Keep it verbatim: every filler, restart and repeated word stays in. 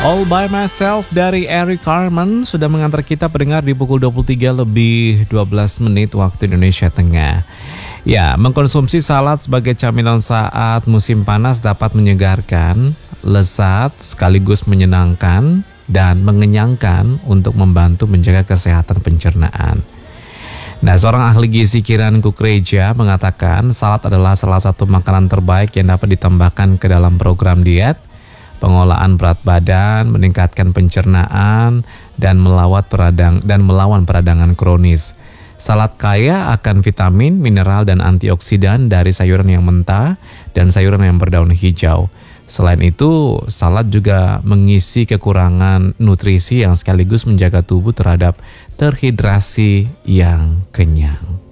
All by Myself dari Eric Carmen sudah mengantar kita pendengar di pukul dua puluh tiga lebih dua belas menit waktu Indonesia Tengah. Ya, mengkonsumsi salad sebagai camilan saat musim panas dapat menyegarkan, lezat, sekaligus menyenangkan, dan mengenyangkan untuk membantu menjaga kesehatan pencernaan. Nah, seorang ahli gizi Kiran Kukreja mengatakan salad adalah salah satu makanan terbaik yang dapat ditambahkan ke dalam program diet, pengolahan berat badan, meningkatkan pencernaan, dan melawat peradang dan melawan peradangan kronis. Salad kaya akan vitamin, mineral, dan antioksidan dari sayuran yang mentah dan sayuran yang berdaun hijau. Selain itu, salad juga mengisi kekurangan nutrisi yang sekaligus menjaga tubuh terhadap terhidrasi yang kenyang.